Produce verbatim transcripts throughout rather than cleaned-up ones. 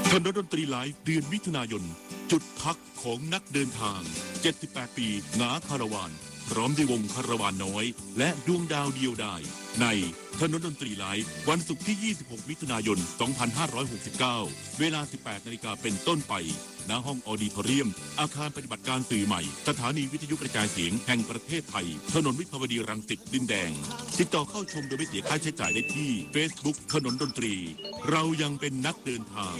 คณะดนตรีไลฟ์เดือนมิถุนายนจุดพักของนักเดินทางเจ็ดสิบแปดปีหงาคาราวานพร้อมด้วยวงคาราวานน้อยและดวงดาวเดียวดายในถนนดนตรีไลฟ์วันศุกร์ที่ยี่สิบหกมิถุนายนสองพันห้าร้อยหกสิบเก้าเวลาสิบแปดนาฬิกาเป็นต้นไปณห้องออดิทอเรียมอาคารปฏิบัติการสื่อใหม่สถานีวิทยุกระจายเสียงแห่งประเทศไทยถนนวิภาวดีรังสิตดินแดงติดต่อเข้าชมโดยไม่เสียค่าใช้จ่ายได้ที่ Facebook ถนนดนตรีเรายังเป็นนักเดินทาง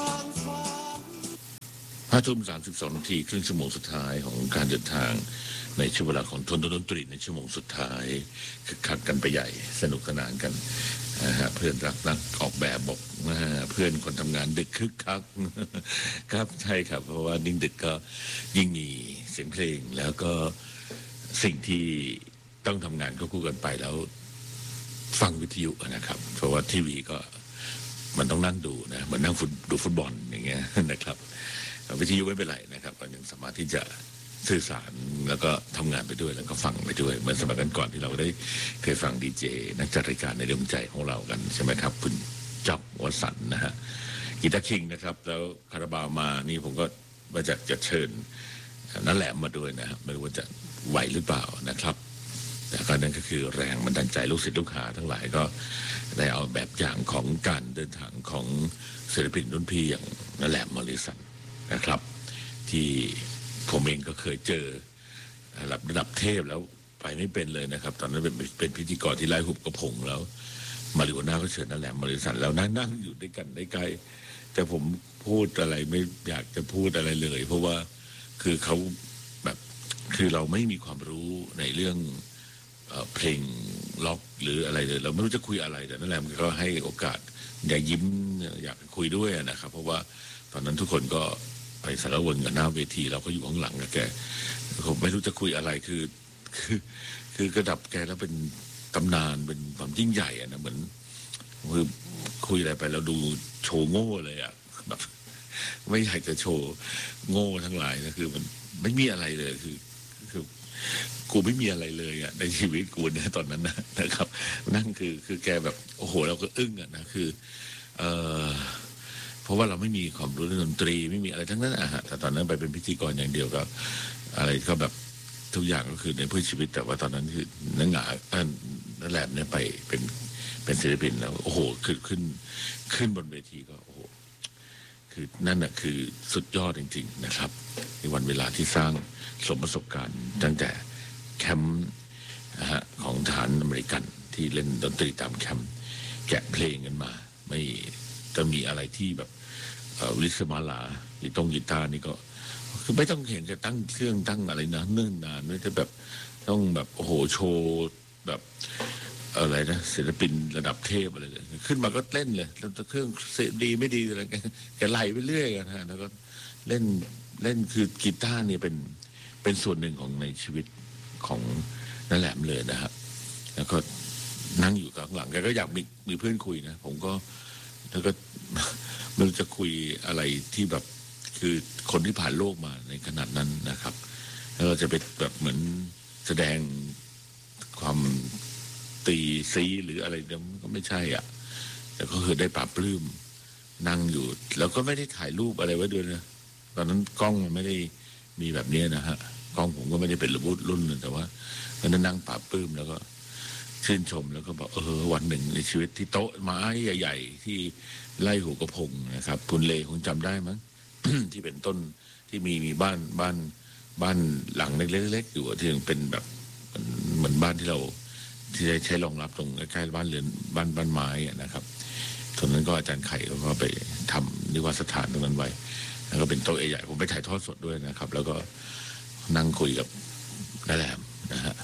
ห้าทุ่มสามสิบสองนาทีครึ่งชั่วโมงสุดท้ายของการเดินทางในช่วงเวลาของทนดนตรีในชั่วโมงสุดท้ายคึกคักกันไปใหญ่สนุกสนานกันนะฮะเพื่อนรักนักออกแบบบอกนะฮะเพื่อนคนทำงานดึกคึกคักครับใช่ครับเพราะว่ายิ่งดึกก็ยิ่งมีเสียงเพลงแล้วก็สิ่งที่ต้องทำงานก็คู่กันไปแล้วฟังวิทยุนะครับเพราะว่าทีวีก็มันต้องนั่งดูนะเหมือนนั่งดูฟุตบอลอย่างเงี้ยนะครับวิทยุไม่เป็นไรนะครับก็ยังสามารถที่จะสื่อสารแล้วก็ทำงานไปด้วยแล้วก็ฟังไปด้วยเหมือนสมัยก่อนที่เราได้เคยฟังดีเจนักจัดรายการในดวงใจของเรากันใช่ไหมครับคุณจ๊อบวสันต์นะฮะกีตาร์คิงนะครับแล้วคาราบาวมานี่ผมก็มาจากจะเชิญนั่นแหละมาด้วยนะครับไม่รู้ว่าจะไหวหรือเปล่านะครับแต่ก็นั่นก็คือแรงบันดาลใจลูกศิษย์ลูกหาทั้งหลายก็ได้เอาแบบอย่างของการเดินทางของศิลปินรุ่นพี่อย่างนั่นแหละมอริสันนะครับที่ผมเองก็เคยเจอระดับระดับเทพแล้วไปไม่เป็นเลยนะครับตอนนั้นเป็นเป็นพิธีกรที่ไล่หุบกระพงแล้วมาริโอน่าก็เชิญนั่นแหละมอริสันแล้วนั่งนั่งอยู่ด้วยกันได้ใกล้แต่ผมพูดอะไรไม่อยากจะพูดอะไรเลยเพราะว่าคือเขาแบบคือเราไม่มีความรู้ในเรื่องเพลงล็อกหรืออะไรเลยเราไม่รู้จะคุยอะไรแต่นั่นแหละมันก็ให้โอกาสอยากยิ้มอยากคุยด้วยนะครับเพราะว่าตอนนั้นทุกคนก็ไปสารวนกับหน้าเวทีเราก็อยู่ข้างหลังกับแกผมไม่รู้จะคุยอะไรคือคือคือกระดับแกแล้วเป็นตำนานเป็นความยิ่งใหญ่อะนะเหมือนคือคุยอะไรไปแล้วดูโชว์โง่เลยอะแบบไม่อยากจะโชว์โง่ทั้งหลายนะคือมันไม่มีอะไรเลยคือคือกูไม่มีอะไรเลยอะในชีวิตกูเนี่ยตอนนั้นนะนะครับนั่นคือคือแกแบบโอ้โหเราก็อึ้งอะนะคือเออเพราะว่าเราไม่มีความรู้เรื่องดนตรีไม่มีอะไรทั้งนั้นอะฮะแต่ตอนนั้นไปเป็นพิธีกรอย่างเดียวก็อะไรก็แบบทุกอย่างก็คือในเพื่อชีวิตแต่ว่าตอนนั้นคือนักหนานั่นแหละเนี่ยไปเป็นเป็นศิลปินแล้วโอ้โหขึ้นขึ้นขึ้นบนเวทีก็โอ้โหคือนั่นน่ะคือสุดยอดจริงๆนะครับในวันเวลาที่สร้างสมประสบการณ์ตั้งแต่แคมป์นะฮะของทหารอเมริกันที่เล่นดนตรีตามแคมป์แกะเพลงกันมาไม่จะมีอะไรที่แบบวิสมาลากีตงกีตาร์นี่ก็คือไม่ต้องเห็นจะตั้งเครื่องตั้งอะไรนะเนิ่นนานไม่จะแบบต้องแบบโอ้โหโชว์แบบอะไรนะศิลปินระดับเทพอะไรเลยขึ้นมาก็เล่นเลยแล้วเครื่องเสียงดีไม่ดีอะไรกันแกไล่ไปเรื่อยกันฮะแล้วก็เล่นเล่นคือกีตาร์นี่เป็นเป็นส่วนหนึ่งของในชีวิตของนั่นแหละเลยนะครับแล้วก็นั่งอยู่ข้างหลังแกก็อยากมีมีเพื่อนคุยนะผมก็แล้วก็ไม่รู้จะคุยอะไรที่แบบคือคนที่ผ่านโลกมาในขนาดนั้นนะครับแล้วเราจะไปแบบเหมือนแสดงความตีซีหรืออะไรเนี่ยก็ไม่ใช่อ่ะแต่ก็คือได้ปราบปลื้มนั่งอยู่แล้วก็ไม่ได้ถ่ายรูปอะไรไว้ด้วยนะตอนนั้นกล้องมันไม่ได้มีแบบนี้นะฮะกล้องผมก็ไม่ได้เป็นระบุรุ่นแต่ว่าตอนนั้นนั่งปราบปลื้มแล้วก็ชื่นชมแล้วก็บอกเออวันหนึ่งในชีวิตที่โต๊ะไม้ใหญ่ๆที่ไล่หัวกระพงนะครับคุณเลคงจำได้มั้ง ที่เป็นต้นที่มีมีบ้านบ้านบ้านหลังเล็กๆอยู่ที่เป็นแบบเหมือนบ้านที่เราที่ใช้รองรับตรงใกล้ๆบ้านเรือนบ้านบ้านไม้นะครับตรงนั้นก็อาจารย์ไข่ก็ไปทำนิวาสถานตรงนั้นไว้แล้วก็เป็นโต๊ะใหญ่ผมไปถ่ายทอดสดด้วยนะครับแล้วก็นั่งคุยกับน้าแหลมนะฮะ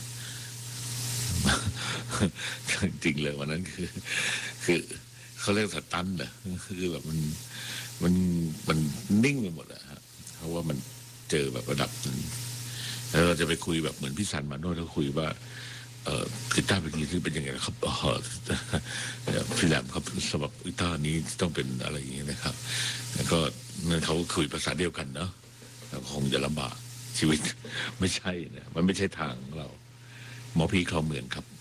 จริงเลยวันนั้นคือคือเขาเรียกสตันเหรอคือแบบมันมันมันนิ่งไปหมดอะฮะเพราะว่ามันเจอแบบระดับแล้วเราจะไปคุยแบบเหมือนพี่สันมาโน่แล้วคุยว่าเอ่อกีตาร์เป็นยังไงคือเป็นยังไงครับอ๋อพี่แหลมครับสำหรับกีตาร์นี้ต้องเป็นอะไรอย่างเงี้ยนะครับแล้วก็นั่นเขาคุยภาษาเดียวกันเนาะคงจะลำบากชีวิตไม่ใช่นะมันไม่ใช่ทางของเราหมอพี่คลองเมืองครับ